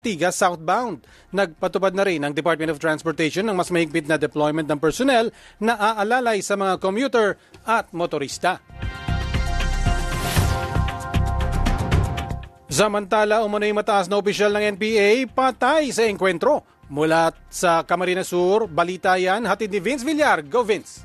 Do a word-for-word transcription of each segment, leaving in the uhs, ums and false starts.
Tigas southbound. Nagpatupad na rin ang Department of Transportation ng mas mahigpit na deployment ng personnel na aalalay sa mga commuter at motorista. Samantala, umano'y mataas na opisyal ng N P A patay sa engkwentro. Mula sa Camarines Sur, balita yan, hatid ni Vince Villar. Go Vince!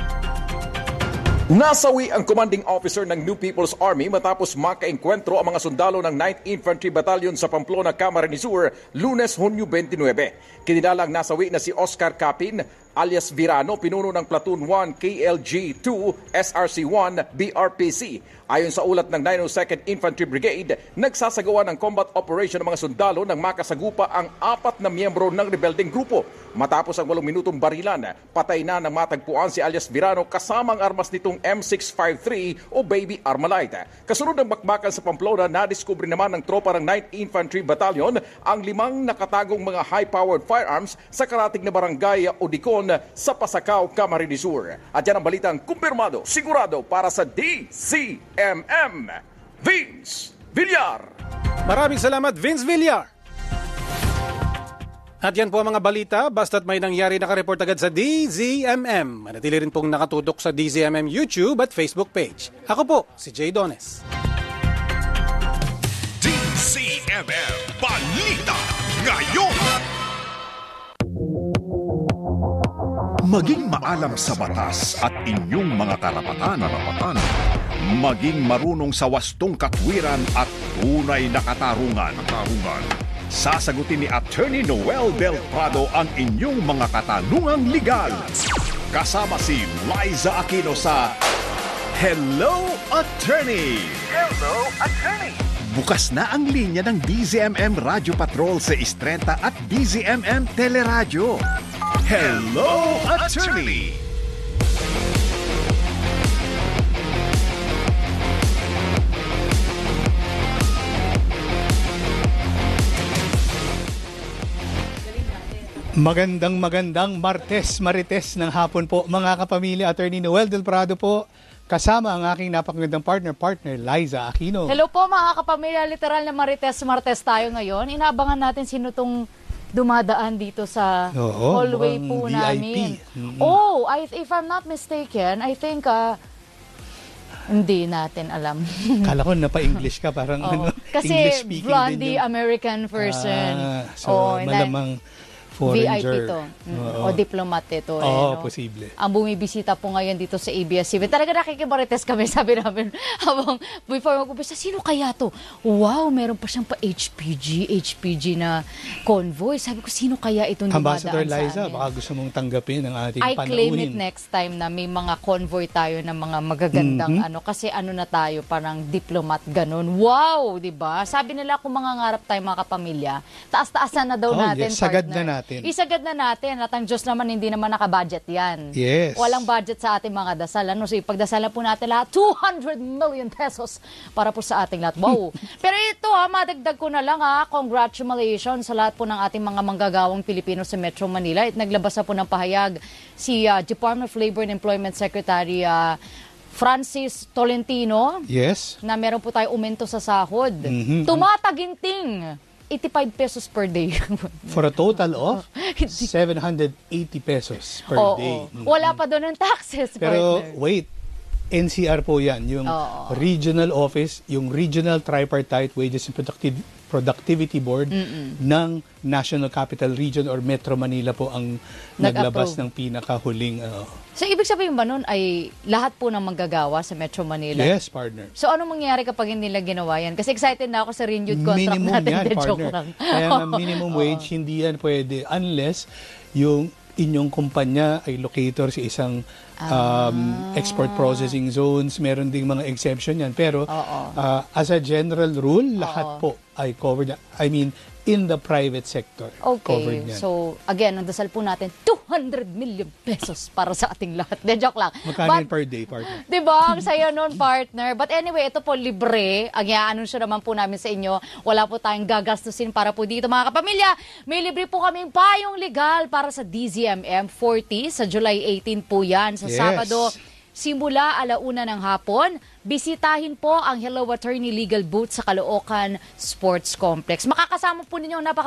Nasawi ang commanding officer ng New People's Army matapos makaengkwentro ang mga sundalo ng ninth Infantry Battalion sa Pamplona, Camarines Sur, Lunes, Hunyo twenty-nine. Kinilalang nasawi na si Oscar Capin alias Virano, pinuno ng Platoon one K L G two S R C one B R P C. Ayon sa ulat ng nine oh second Infantry Brigade, nagsasagawa ng combat operation ng mga sundalo nang makasagupa ang apat na miyembro ng rebelding grupo. Matapos ang walong minutong barilan, patay na nang matagpuan si alias Virano kasama ang armas nitong M six fifty-three o Baby Armalite. Kasunod ng bakbakan sa Pamplona, nadiskubre naman ng tropa ng ninth Infantry Battalion ang limang nakatagong mga high-powered firearms sa karatig na barangay Odicon sa Pasacao, Camarines Sur. At yan ang balitang kumpirmado, sigurado para sa D C M M. Vince Villar. Maraming salamat, Vince Villar. At yan po ang mga balita, basta't may nangyari nakareport agad sa D Z M M. Manatili rin pong nakatutok sa D Z M M YouTube at Facebook page. Ako po, si Jay Dones. D Z M M Balita Ngayon. Maging maalam sa batas at inyong mga karapatan, karapatan. Maging marunong sa wastong katwiran at tunay na katarungan. katarungan. Sasagutin ni Attorney Noel Del Prado ang inyong mga katanungang legal. Kasama si Liza Aquino sa Hello, Attorney! Hello, Attorney! Bukas na ang linya ng D Z M M Radio Patrol sa Istrenta at D Z M M Teleradyo. Hello, Attorney! Magandang magandang Martes, Marites ng hapon po mga kapamilya. Attorney Noel Del Prado po, kasama ang aking napakagandang partner, partner Liza Aquino. Hello po mga kapamilya, literal na Marites, Martes tayo ngayon. Inaabangan natin sino tong dumadaan dito sa Oo, hallway po V I P. namin. Mm-hmm. Oh, I, if I'm not mistaken, I think uh, hindi natin alam. Kala ko napa-English ka, parang oh, ano, kasi English speaking blondie din yung... American person. Ah, so oh, malamang V I P foreigner. to. Mm, o diplomat ito. Oo, eh, no? posible. Ang bumibisita po ngayon dito sa A B S C B. Talaga nakikibarites kami, sabi namin, habang before mag-umpisa, sino kaya to? Wow, meron pa siyang pa H P G, H P G na convoy. Sabi ko, sino kaya itong dumadaan Ambassador sa Liza, amin? baka gusto mong tanggapin ang ating I panauhin. claim it next time na may mga convoy tayo ng mga magagandang Mm-hmm. ano. Kasi ano na tayo, parang diplomat ganun. Wow, di ba? Sabi nila kung mangangarap tayo mga kapamilya, taas-taasan na daw Oh, natin, yes. Sagad partner. na natin. Isagad na natin. At ang Diyos naman hindi naman nakabudget yan. Yes. Walang budget sa ating mga dasal. Ano? So ipagdasalan po natin lahat, two hundred million pesos para po sa ating lahat. Wow. Pero ito ha, madagdag ko na lang ha, congratulations sa lahat po ng ating mga manggagawang Pilipino sa Metro Manila. At naglabas na po ng pahayag si uh, Department of Labor and Employment Secretary uh, Francis Tolentino. Yes. Na meron po tayo umento sa sahod. Mm-hmm. Tumataginting eighty-five pesos per day. For a total of seven hundred eighty pesos per Oo, day. oo. Wala pa doon ng taxes, Pero partner. wait, N C R po yan, yung Oo. regional office, yung Regional Tripartite Wages and Productiv- Productivity Board Mm-mm. ng National Capital Region or Metro Manila po ang naglabas ng pinakahuling. Uh, So, ibig sabihin ba nun ay lahat po ng manggagawa sa Metro Manila? yes, partner. So, anong mangyayari kapag hindi nila ginawa yan? Kasi excited na ako sa renewed contract Minimum natin. yan, De, joke partner. lang. Kaya nga minimum wage, hindi yan pwede unless yung inyong kumpanya ay locator sa isang um, export processing zones. Meron ding mga exemption yan. Pero uh, as a general rule, lahat po ay covered. I mean, in the private sector. Okay. Covered yan. So, again, ang dasal po natin, two hundred million pesos para sa ating lahat. De, joke lang. Magkano But, yun per day, partner? diba? Ang saya nun, partner. But anyway, ito po libre. Ang i-anunsyo naman po namin sa inyo. Wala po tayong gagastusin para po dito, mga kapamilya. May libre po kaming payong legal para sa D Z M M forty sa July eighteen po yan. Sa Yes. Sabado, simula alauna ng hapon, bisitahin po ang Hello Attorney Legal Booth sa Caloocan Sports Complex. Makakasama po ninyo ang napaka